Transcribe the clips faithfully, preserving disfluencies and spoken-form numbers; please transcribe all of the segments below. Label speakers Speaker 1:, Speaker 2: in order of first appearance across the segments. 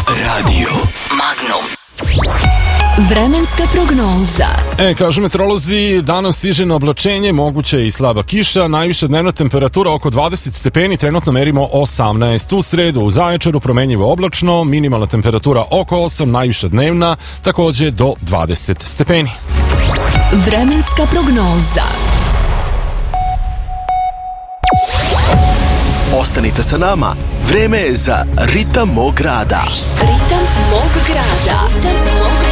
Speaker 1: Radio Magnum.
Speaker 2: Vremenska prognoza.
Speaker 3: E, kažu meteorolozi, danas stiže na oblačenje, moguće i slaba kiša, najviša dnevna temperatura oko dvadeset stepeni, trenutno merimo osamnaest. U sredu u Zaječaru promenjivo oblačno, minimalna temperatura oko osam, najviša dnevna takođe do dvadeset stepeni.
Speaker 2: Vremenska prognoza.
Speaker 1: Ostanite sa nama, vreme je za Ritam mog grada.
Speaker 2: Ritam mog grada. Ritam mog grada.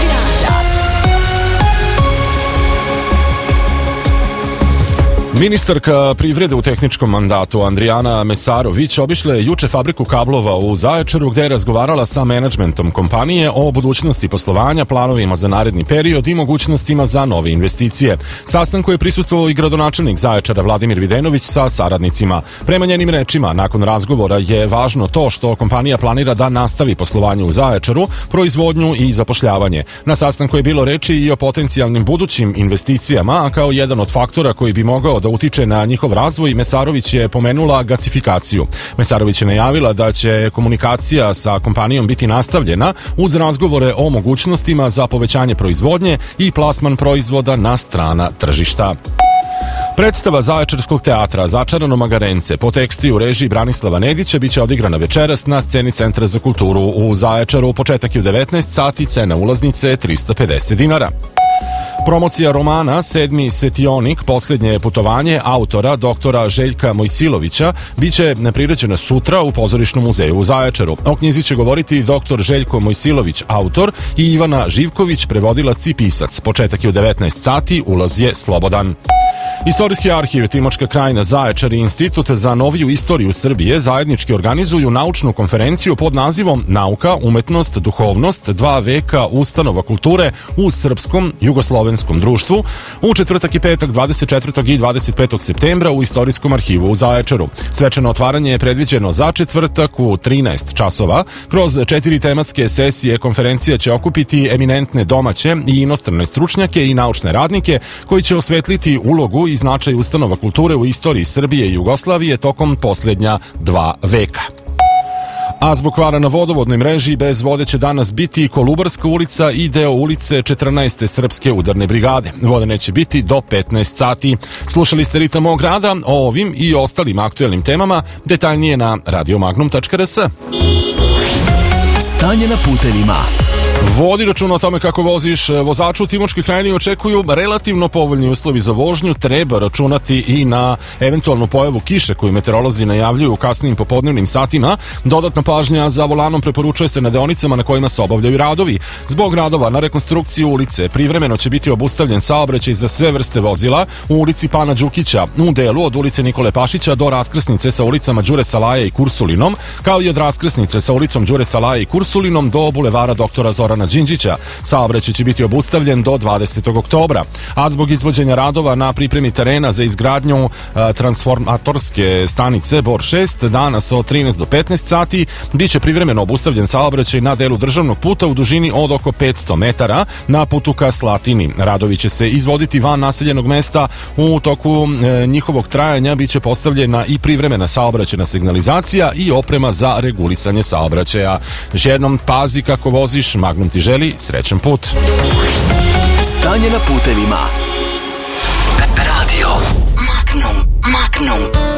Speaker 3: Ministarka privrede u tehničkom mandatu Andrijana Mesarović obišla je juče fabriku kablova u Zaječaru gde je razgovarala sa menadžmentom kompanije o budućnosti poslovanja, planovima za naredni period i mogućnostima za nove investicije. Sastanku je prisustvovao i gradonačelnik Zaječara Vladimir Videnović sa saradnicima. Prema njenim rečima, nakon razgovora je važno to što kompanija planira da nastavi poslovanje u Zaječaru, proizvodnju i zapošljavanje. Na sastanku je bilo reči i o potencijalnim budućim investicijama, a kao jedan od faktora koji bi mogao da utiče na njihov razvoj, Mesarović je pomenula gasifikaciju. Mesarović je najavila da će komunikacija sa kompanijom biti nastavljena uz razgovore o mogućnostima za povećanje proizvodnje i plasman proizvoda na strana tržišta. Predstava Zaječarskog teatra Začarano Magarence po tekstu i u režiji Branislava Nedića biće odigrana večeras na sceni Centra za kulturu u Zaječaru. Početak je u devetnaest sati, cena ulaznice trista pedeset dinara. Promocija romana Sedmi svetionik, posljednje putovanje autora doktora Željka Mojsilovića biće priređena sutra u Pozorišnom muzeju u Zaječaru. O knjizi će govoriti doktor Željko Mojsilović, autor, i Ivana Živković, prevodilac i pisac. Početak je u devetnaest sati, ulaz je slobodan. Istorijski arhiv Timočka krajina Zaječar i Institut za noviju istoriju Srbije zajednički organizuju naučnu konferenciju pod nazivom Nauka, umetnost, duhovnost, dva veka ustanova kulture u srpskom jugoslovenskom društvu u četvrtak i petak dvadeset četvrtog i dvadeset petog septembra u Istorijskom arhivu u Zaječaru. Svečano otvaranje je predviđeno za četvrtak u trinaest časova. Kroz četiri tematske sesije konferencija će okupiti eminentne domaće i inostrane stručnjake i naučne radnike koji će osvetliti ulogu i značaj ustanova kulture u istoriji Srbije i Jugoslavije tokom posljednja dva veka. A zbog kvara na vodovodnoj mreži bez vode će danas biti Kolubarska ulica i deo ulice četrnaeste Srpske udarne brigade. Vode neće biti do petnaest sati. Slušali ste Ritam mog grada, o ovim i ostalim aktuelnim temama detaljnije na radio magnum tačka r s.
Speaker 1: Stanje na putevima.
Speaker 3: Vodi računa o tome kako voziš. Vozaču u Timočkoj krajini očekuju relativno povoljni uslovi za vožnju. Treba računati i na eventualnu pojavu kiše koju meteorolozi najavljuju u kasnim popodnevnim satima. Dodatna pažnja za volanom preporučuje se na deonicama na kojima se obavljaju radovi. Zbog radova na rekonstrukciju ulice privremeno će biti obustavljen saobraćaj za sve vrste vozila u ulici Pana Đukića, u delu od ulice Nikole Pašića do raskrsnice sa ulicama Đure Salaja i Kursulinom, kao i od raskrsnice sa ulicom Đure Salaja i Kursulinom do bulevara doktora Zorana Đinđića. Saobraćaj će biti obustavljen do dvadesetog oktobra. A zbog izvođenja radova na pripremi terena za izgradnju a, transformatorske stanice Bor šest danas od trinaest do petnaest sati biće privremeno obustavljen saobraćaj na delu državnog puta u dužini od oko petsto metara na putu ka Slatini. Radovi će se izvoditi van naseljenog mesta. U toku e, njihovog trajanja biće postavljena i privremena saobraćajna signalizacija i oprema za regulisanje saobraćaja. Još jednom, pazi kako voziš, Magnum ti želi srećan put.
Speaker 1: Stanje na putevima. Radio Magnum, Magnum.